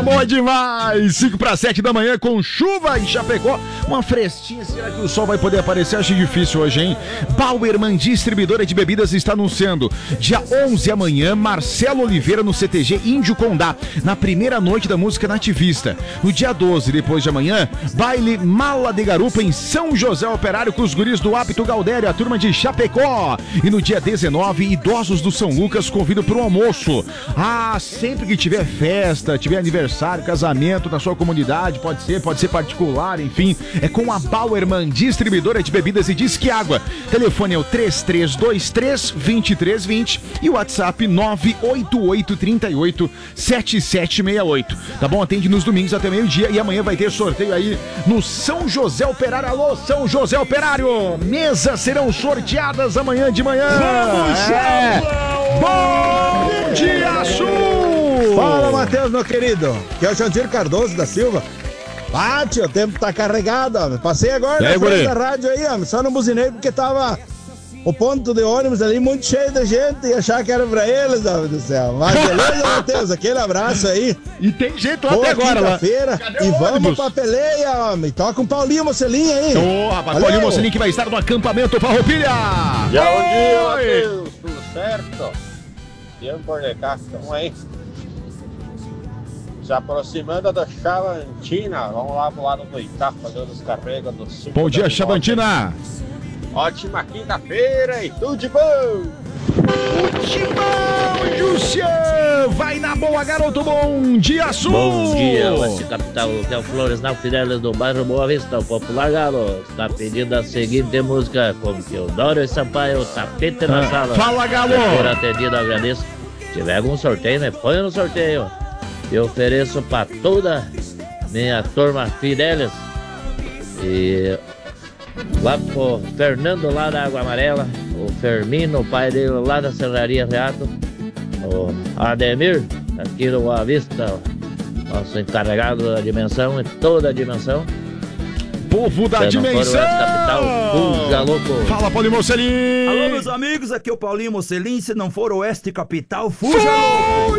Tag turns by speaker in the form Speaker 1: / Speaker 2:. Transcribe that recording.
Speaker 1: boa demais! 5:07 da manhã com chuva em Chapecó. Uma frestinha, será que o sol vai poder aparecer? Acho difícil hoje, hein? Bauerman, distribuidora de bebidas, está anunciando. Dia 11 amanhã, Marcelo Oliveira no CTG Índio Condá, na primeira noite da música nativista. No dia 12, depois de amanhã, baile Mala de Garupa em São José Operário com os guris do Hábito Galdério, a turma de Chapecó. E no dia 19, idosos do São Lucas convidam para o almoço. Sempre que tiver festa, tiver aniversário, casamento na sua comunidade, pode ser particular, enfim, é com a Bauerman, distribuidora de bebidas e disque água. Telefone é o 3323-2320 e o WhatsApp 988387768. Tá bom? Atende nos domingos até meio-dia e amanhã vai ter sorteio aí no São José Operário. Alô, São José Operário! Mesas serão sorteadas amanhã de manhã.
Speaker 2: Vamos,
Speaker 1: Bom dia, Sul!
Speaker 2: Fala, Matheus, meu querido. Aqui é o Jandir Cardoso da Silva. Tio, o tempo tá carregado, ó. Passei agora na frente da rádio aí, ó. Só não buzinei porque tava o ponto de ônibus ali muito cheio de gente e achar que era pra eles, ó, do céu. Mas beleza, Matheus? Aquele abraço aí.
Speaker 1: E tem jeito lá até agora, lá.
Speaker 2: E vamos pra peleia, homem. Toca um Paulinho Mocelinho aí.
Speaker 1: Rapaz, Paulinho Mocelinho que vai estar no acampamento Farroupilha.
Speaker 3: Bom dia, Matheus. Tudo certo? Tempo de cá, estamos aí. Se aproximando da Chavantina. Vamos lá pro lado do Itá, fazendo os carregas do sul.
Speaker 1: Bom dia, Chavantina.
Speaker 3: Ótima quinta-feira e tudo de bom.
Speaker 1: Timão, Jussian! Vai na boa, garoto! Bom dia, Sul!
Speaker 4: Bom dia, Oeste Capital, que é o Floresnal Fidelis do bairro Boa Vista, o popular galo. Está pedindo a seguinte música, com Teodoro e Sampaio, Tapete na Sala.
Speaker 1: Fala, galo!
Speaker 4: Por atendido, agradeço. Se tiver algum sorteio, me põe no sorteio. Eu ofereço para toda minha turma Fidelis. E lá pro Fernando lá da Água Amarela, o Fermino, o pai dele lá da Serraria Reato, o Ademir, aqui no Boa Vista, nosso encarregado da dimensão e toda a dimensão.
Speaker 1: Povo da dimensão!
Speaker 4: Capital, fuja louco!
Speaker 1: Fala, Paulinho Mocelinho!
Speaker 5: Alô, meus amigos, aqui é o Paulinho Mocelinho. Se não for Oeste Capital, fuja louco!